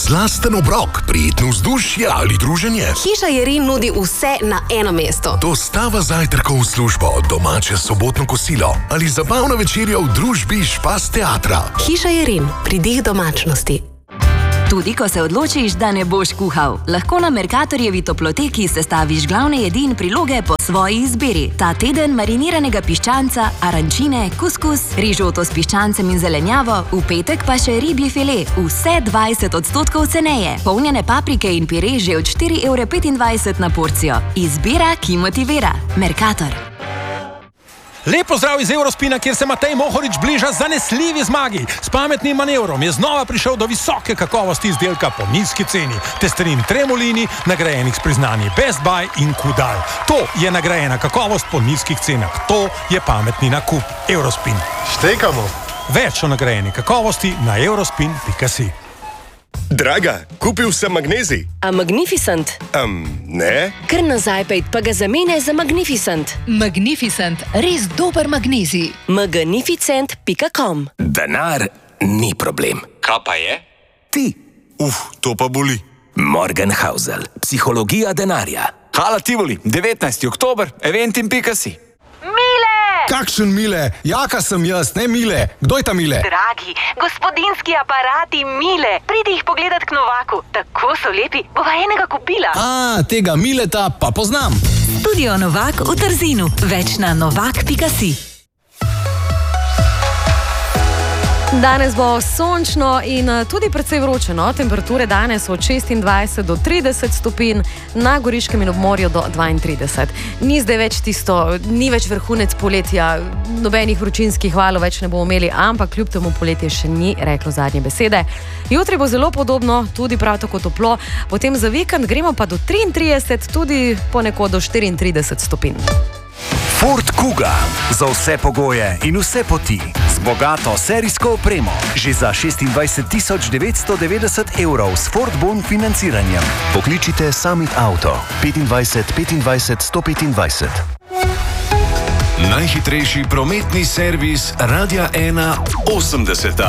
Slasten obrok, prijetno vzdušje ali druženje. Hiša Jerin nudi vse na eno mesto. Dostava zajtrkov v službo, domače sobotno kosilo ali zabavna večerja v družbi Špas teatra. Hiša Jerin, pridih domačnosti. Tudi ko se odločiš, da ne boš kuhal, lahko na Mercatorjevi toploteki sestaviš glavne jedi in priloge po svoji izbiri. Ta teden mariniranega piščanca, arančine, kuskus, rižoto s piščancem in zelenjavo, v petek pa še ribji file, vse 20% ceneje. Polnjene paprike in pire že od 4,25 € na porcijo. Izbira, ki motivira. Mercator. Lep pozdrav iz Eurospina, kjer se Matej Mohorič bliža zanesljivi zmagi. S pametnim manevrom je znova prišel do visoke kakovosti izdelka po nizki ceni. Testerin Tremolini, nagrajenih s priznanji Best Buy in Kudal. To je nagrajena kakovost po nizkih cenah. To je pametni nakup. Eurospin. Štekamo. Več o nagrajeni kakovosti na eurospin.si. Draga, kupil sem magnezij. A Magnificent? Ne. Kar nazaj pejt, pa ga zamenjaj za Magnificent. Magnificent, res dober magnezij. Magnificent.com. Denar ni problem. Kaj pa je? Ti. To pa boli. Morgenhausel, psihologija denarja. Hala Tivoli, 19. oktober, eventim.si. Kakšen Mile? Jaka sem jaz, ne Mile. Kdo je ta Mile? Dragi, gospodinski aparati Mile. Pridi jih pogledat k Novaku. Tako so lepi, bova enega kupila. Tega Mileta pa poznam. Studio Novak v Trzinu. Več na novak.si. Danes bo sončno in tudi precej vroče. Temperature danes od 26 do 30 stopinj, na Goriškem in obmorju do 32. Ni zdaj več tisto, ni več vrhunec poletja, nobenih vročinskih valov več ne bomo imeli, ampak kljub temu poletje še ni reklo zadnje besede. Jutri bo zelo podobno, tudi prav tako toplo, potem za vikend gremo pa do 33, tudi ponekod do 34 stopinj. Ford Kuga. Za vse pogoje in vse poti. Z bogato serijsko opremo. Že za 26.990 € s Ford Bon financiranjem. Pokličite Summit Auto 25 25 125. Najhitrejši prometni servis Radia 1 80.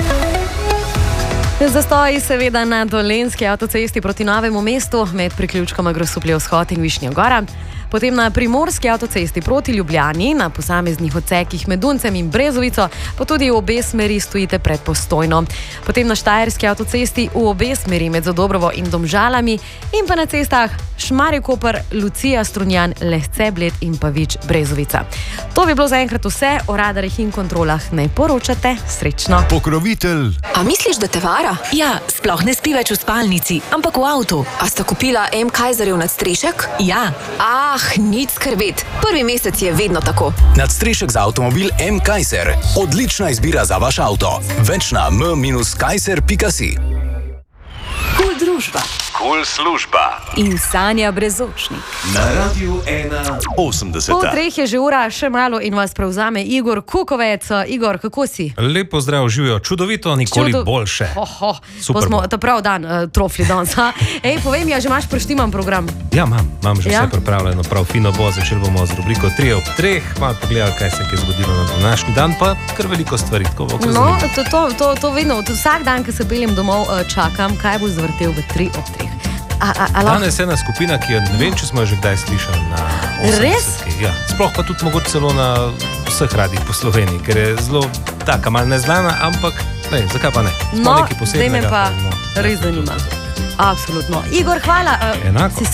Zastoji seveda na Dolenjski avtocesti proti Novemu mestu med priključkoma Grosuplje vzhod in Višnja Gora. Potem na Primorski avtocesti proti Ljubljani, na posameznih odsekih med Duncem in Brezovico, pa tudi v obe smeri stojite pred Postojno. Potem na Štajerski avtocesti v obe smeri med Zadobrovo in Domžalami in pa na cestah Šmarje-Koper, Lucija, Strunjan, Lehce, Bled in pa Vič, Brezovica. To bi bilo zaenkrat vse, o radarjih in kontrolah ne poročate. Srečno. Pokrovitelj. A misliš, da te vara? Ja, sploh ne spi več v spalnici, ampak v avtu. A sta kupila M. Kaiserjev nadstrešek? Ja. Nič skrbeti. Prvi mesec je vedno tako. Nadstrešek za avtomobil M. Kaiser. Odlična izbira za vaš avto. Več na m-kaiser.si. Kul družba. Kul služba. In Sanja Brezočnik. Na Radiu 1 80. Pol treh je že ura, še malo in vas prevzame Igor Kukovec. Igor, kako si? Lep pozdrav, živijo. Čudovito, nikoli boljše. To smo ta prav dan trofli danes. Povej mi, a že imaš preštiman program? Ja, imam že vse pripravljeno, prav fino bo. Začeli bomo z rubriko 3 ob 3. Malo pogledali, kaj se je zgodilo na današnji dan, pa kar veliko stvari. No, to vedno, vsak dan, ko se peljem domov, čakam, kaj bo zvrtel v 3 ob 3. Danes je ena skupina, ki jo ne vem, če smo jo že kdaj slišali na 80. Res? Ja, sploh pa tudi mogoče celo na vseh radijih po Sloveniji, ker je zelo taka malo neznana, ampak zakaj pa ne? No, zdaj me pa res zanima. Absolutno. Igor, hvala. Enako.